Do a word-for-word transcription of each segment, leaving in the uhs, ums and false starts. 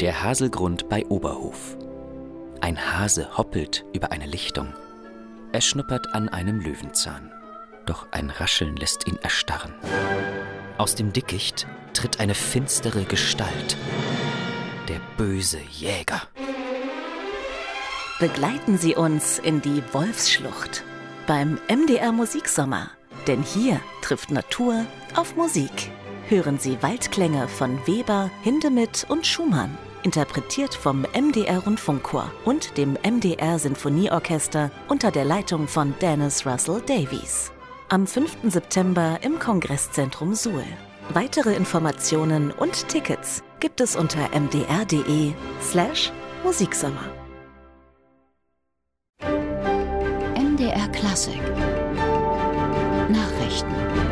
Der Haselgrund bei Oberhof. Ein Hase hoppelt über eine Lichtung. Er schnuppert an einem Löwenzahn. Doch ein Rascheln lässt ihn erstarren. Aus dem Dickicht tritt eine finstere Gestalt. Der böse Jäger. Begleiten Sie uns in die Wolfsschlucht beim M D R Musiksommer. Denn hier trifft Natur auf Musik. Hören Sie Waldklänge von Weber, Hindemith und Schumann. Interpretiert vom M D R Rundfunkchor und dem M D R Sinfonieorchester unter der Leitung von Dennis Russell Davies. Am fünften September im Kongresszentrum Suhl. Weitere Informationen und Tickets gibt es unter mdr.de slash Musiksommer. M D R Klassik Nachrichten.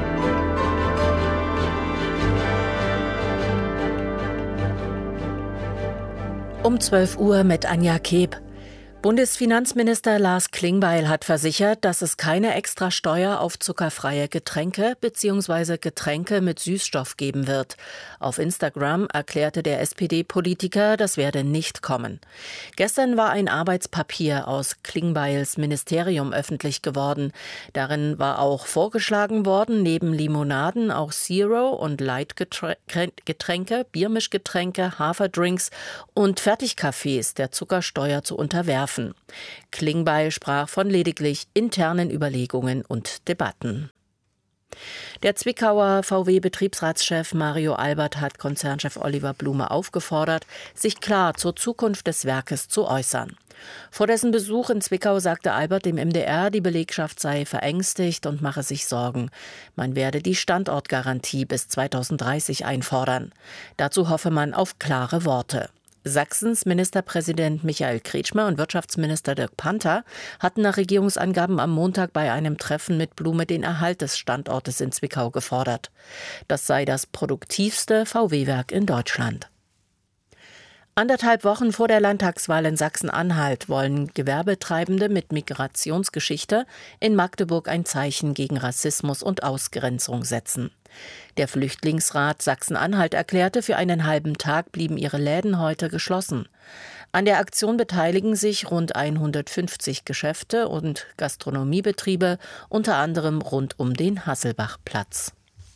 Um zwölf Uhr mit Anja Keb. Bundesfinanzminister Lars Klingbeil hat versichert, dass es keine Extrasteuer auf zuckerfreie Getränke bzw. Getränke mit Süßstoff geben wird. Auf Instagram erklärte der S P D-Politiker, das werde nicht kommen. Gestern war ein Arbeitspapier aus Klingbeils Ministerium öffentlich geworden. Darin war auch vorgeschlagen worden, neben Limonaden auch Zero- und Light-Getränke, Biermischgetränke, Haferdrinks und Fertigkaffees der Zuckersteuer zu unterwerfen. Klingbeil sprach von lediglich internen Überlegungen und Debatten. Der Zwickauer V W-Betriebsratschef Mario Albert hat Konzernchef Oliver Blume aufgefordert, sich klar zur Zukunft des Werkes zu äußern. Vor dessen Besuch in Zwickau sagte Albert dem M D R, die Belegschaft sei verängstigt und mache sich Sorgen. Man werde die Standortgarantie bis zweitausenddreißig einfordern. Dazu hoffe man auf klare Worte. Sachsens Ministerpräsident Michael Kretschmer und Wirtschaftsminister Dirk Panther hatten nach Regierungsangaben am Montag bei einem Treffen mit Blume den Erhalt des Standortes in Zwickau gefordert. Das sei das produktivste V W-Werk in Deutschland. Anderthalb Wochen vor der Landtagswahl in Sachsen-Anhalt wollen Gewerbetreibende mit Migrationsgeschichte in Magdeburg ein Zeichen gegen Rassismus und Ausgrenzung setzen. Der Flüchtlingsrat Sachsen-Anhalt erklärte, für einen halben Tag blieben ihre Läden heute geschlossen. An der Aktion beteiligen sich rund hundertfünfzig Geschäfte und Gastronomiebetriebe, unter anderem rund um den Hasselbachplatz.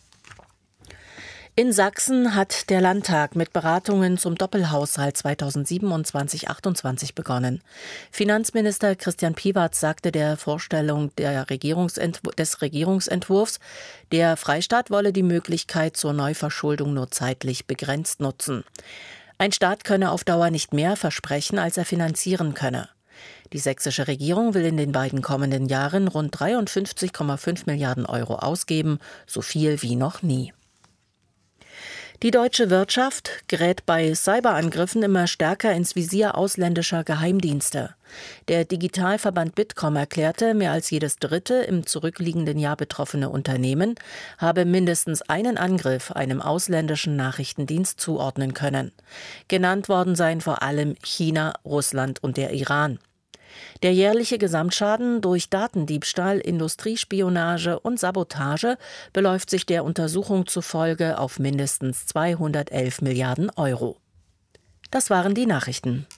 In Sachsen hat der Landtag mit Beratungen zum Doppelhaushalt zweitausendsiebenundzwanzig achtundzwanzig begonnen. Finanzminister Christian Piewatz sagte der Vorstellung der Regierungsentw- des Regierungsentwurfs, der Freistaat wolle die Möglichkeit zur Neuverschuldung nur zeitlich begrenzt nutzen. Ein Staat könne auf Dauer nicht mehr versprechen, als er finanzieren könne. Die sächsische Regierung will in den beiden kommenden Jahren rund dreiundfünfzig Komma fünf Milliarden Euro ausgeben, so viel wie noch nie. Die deutsche Wirtschaft gerät bei Cyberangriffen immer stärker ins Visier ausländischer Geheimdienste. Der Digitalverband Bitkom erklärte, mehr als jedes dritte im zurückliegenden Jahr betroffene Unternehmen habe mindestens einen Angriff einem ausländischen Nachrichtendienst zuordnen können. Genannt worden seien vor allem China, Russland und der Iran. Der jährliche Gesamtschaden durch Datendiebstahl, Industriespionage und Sabotage beläuft sich der Untersuchung zufolge auf mindestens zweihundertelf Milliarden Euro. Das waren die Nachrichten.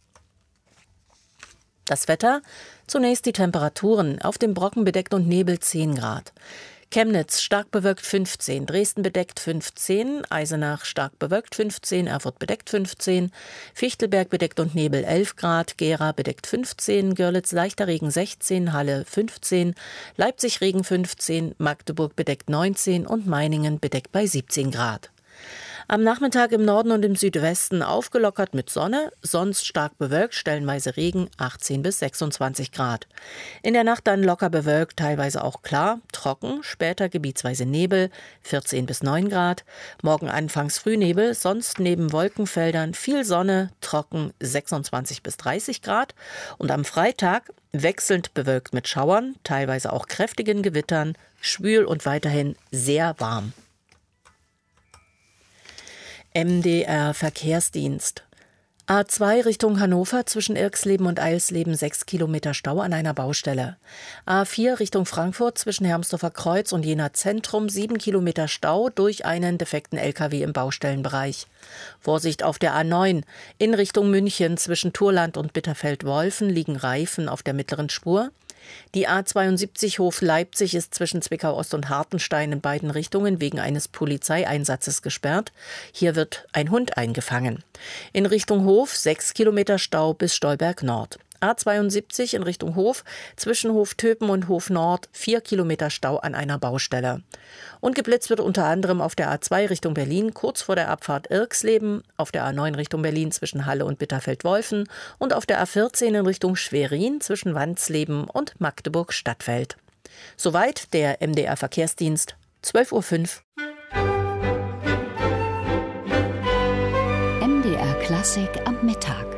Das Wetter? Zunächst die Temperaturen. Auf dem Brocken bedeckt und Nebel zehn Grad. Chemnitz stark bewölkt fünfzehn, Dresden bedeckt fünfzehn, Eisenach stark bewölkt fünfzehn, Erfurt bedeckt fünfzehn, Fichtelberg bedeckt und Nebel elf Grad, Gera bedeckt fünfzehn, Görlitz leichter Regen sechzehn, Halle fünfzehn, Leipzig Regen fünfzehn, Magdeburg bedeckt neunzehn und Meiningen bedeckt bei siebzehn Grad. Am Nachmittag im Norden und im Südwesten aufgelockert mit Sonne, sonst stark bewölkt, stellenweise Regen, achtzehn bis sechsundzwanzig Grad. In der Nacht dann locker bewölkt, teilweise auch klar, trocken, später gebietsweise Nebel, vierzehn bis neun Grad. Morgen anfangs Frühnebel, sonst neben Wolkenfeldern viel Sonne, trocken, sechsundzwanzig bis dreißig Grad. Und am Freitag wechselnd bewölkt mit Schauern, teilweise auch kräftigen Gewittern, schwül und weiterhin sehr warm. M D R Verkehrsdienst. A zwei Richtung Hannover zwischen Irxleben und Eilsleben sechs Kilometer Stau an einer Baustelle. A vier Richtung Frankfurt zwischen Hermsdorfer Kreuz und Jena Zentrum sieben Kilometer Stau durch einen defekten L K W im Baustellenbereich. Vorsicht auf der A neun. In Richtung München zwischen Turland und Bitterfeld-Wolfen liegen Reifen auf der mittleren Spur. Die A zweiundsiebzig Hof Leipzig ist zwischen Zwickau Ost und Hartenstein in beiden Richtungen wegen eines Polizeieinsatzes gesperrt. Hier wird ein Hund eingefangen. In Richtung Hof sechs Kilometer Stau bis Stolberg Nord. A zweiundsiebzig in Richtung Hof zwischen Hof Töpen und Hof Nord vier Kilometer Stau an einer Baustelle. Und geblitzt wird unter anderem auf der A zwei Richtung Berlin kurz vor der Abfahrt Irxleben, auf der A neun Richtung Berlin zwischen Halle und Bitterfeld-Wolfen und auf der A vierzehn in Richtung Schwerin zwischen Wandzleben und Magdeburg-Stadtfeld. Soweit der M D R Verkehrsdienst, zwölf Uhr fünf. M D R Klassik am Mittag.